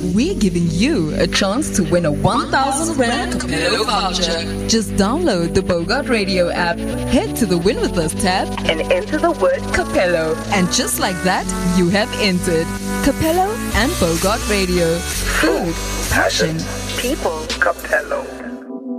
we're giving you a chance to win a 1,000 Rand Capello voucher. Just download the Bogart Radio app, head to the Win With Us tab, and enter the word Capello. And just like that, you have entered. Capello and Bogart Radio. Food, passion, people, Capello.